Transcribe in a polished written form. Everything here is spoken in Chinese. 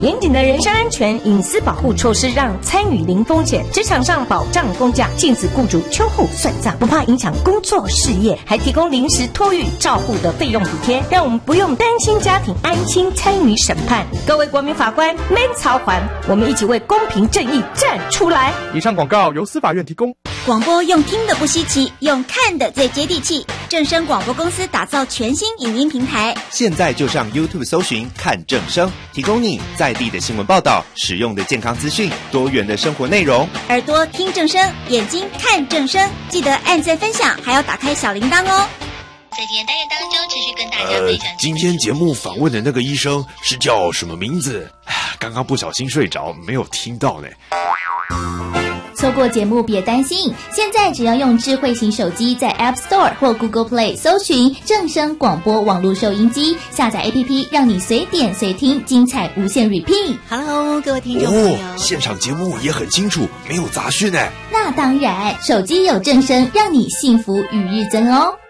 严谨的人身安全、隐私保护措施，让参与零风险。职场上保障工价，禁止雇主秋后算账，不怕影响工作事业，还提供临时托育照护的费用补贴，让我们不用担心家庭，安心参与审判。各位国民法官，免操烦，我们一起为公平正义站出来。 以上广告由司法院提供。 广播用听的不稀奇，用看的最接地气。正声广播公司打造全新影音平台， 现在就上 YouTube 搜寻看正声，提供你在地的新闻报道、实用的健康资讯、多元的生活内容。 耳朵听正声，眼睛看正声，记得按赞分享，还要打开小铃铛哦。 在今天单元当中，持续跟大家分享。 今天节目访问的那个医生是叫什么名字？刚刚不小心睡着，没有听到呢。 错过节目别担心，现在只要用智慧型手机在 App Store 或 Google Play 搜寻正声广播网络收音机，下载 APP 让你随点随听，精彩无限 repeat。 Hello， 各位听众朋友， 现场节目也很清楚，没有杂讯呢。 那当然，手机有正声，让你幸福与日增哦。